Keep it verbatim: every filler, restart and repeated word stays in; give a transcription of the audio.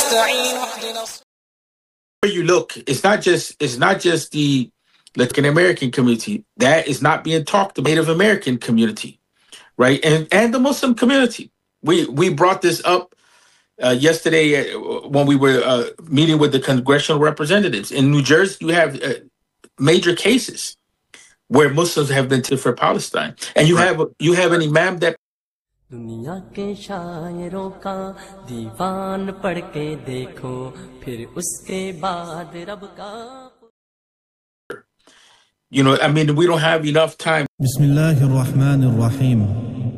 Where you look, it's not just it's not just the Latin American community that is not being talked about. Native American community, right, and and the Muslim community. We we brought this up uh, yesterday uh, when we were uh, meeting with the congressional representatives in New Jersey. You have uh, major cases where Muslims have been to for Palestine, and you have you have an imam that. दुनिया के शायरों का दीवान पढ़ के देखो फिर उसके बाद रब का. You know, I mean, we don't have enough time. Bismillahir Rahmanir Rahim.